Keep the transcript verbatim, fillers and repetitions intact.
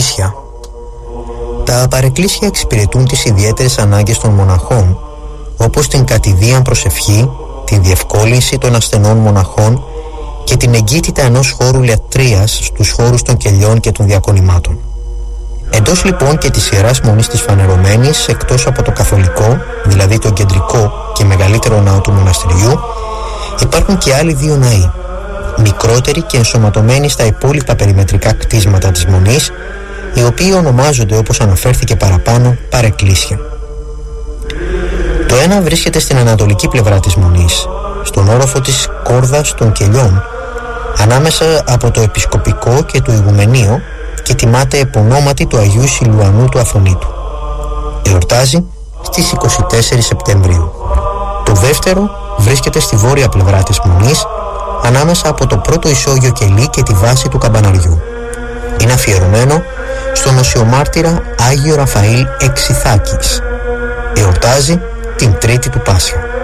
παρεκκλήσια. Τα παρεκκλήσια εξυπηρετούν τις ιδιαίτερες ανάγκες των μοναχών, όπως την κατηδίαν προσευχή, την διευκόλυνση των ασθενών μοναχών και την εγκύτητα ενός χώρου λατρείας στους χώρους των κελιών και των διακονημάτων. Εντός λοιπόν και της Ιεράς Μονής της Φανερωμένης, εκτός από το καθολικό, δηλαδή τον κεντρικό και μεγαλύτερο ναό του μοναστηριού, υπάρχουν και άλλοι δύο ναοί, μικρότεροι και ενσωματωμένοι στα υπόλοιπα περιμετρικά κτίσματα της Μονής, οι οποίοι ονομάζονται, όπως αναφέρθηκε παραπάνω, παρεκκλήσια. Το ένα βρίσκεται στην ανατολική πλευρά της Μονής, στον όροφο της Κόρδας των Κελιών, ανάμεσα από το Επισκοπικό και το Ηγουμενείο, και τιμάται επωνόματι του Αγίου Σιλουανού του Αθωνήτου. Εορτάζει στις είκοσι τέσσερις Σεπτεμβρίου. Το δεύτερο βρίσκεται στη βόρεια πλευρά της Μονής, ανάμεσα από το πρώτο ισόγειο κελί και τη βάση του καμπαναριού. Είναι αφιερωμένο στον οσιομάρτυρα Άγιο Ραφαήλ Εξιθάκης. Εορτάζει την Τρίτη του Πάσχα.